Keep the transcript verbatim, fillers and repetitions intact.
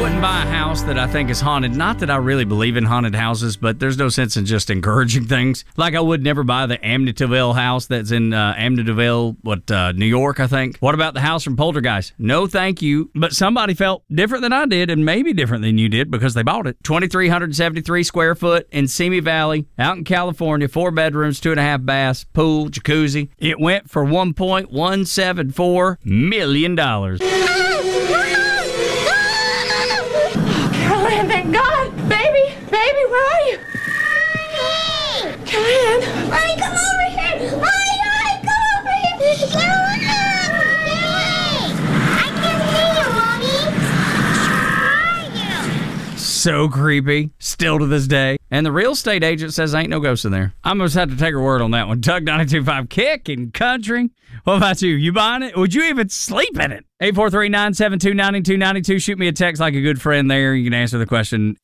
wouldn't buy a house that I think is haunted. Not that I really believe in haunted houses, but there's no sense in just encouraging things. Like I would never buy the Amityville house that's in uh, Amityville, what, uh, New York, I think. What about the house from Poltergeist? No, thank you. But somebody felt different than I did, and maybe different than you did because they bought it. two thousand three hundred seventy-three square foot in Simi Valley, out in California, four bedrooms, two and a half baths, pool, jacuzzi. It went for one point one seven four million dollars. Caroline, thank God! Baby! Baby, where are you? Caroline! Honey, come over here! Honey, honey, come over here! Caroline! I can see you, Mommy! So creepy, still to this day. And the real estate agent says ain't no ghost in there. I almost had to take her word on that one. Doug ninety-two point five, Kicking Country. What about you? You buying it? Would you even sleep in it? eight four three, nine seven two, nine two nine two. Shoot me a text like a good friend there. You can answer the question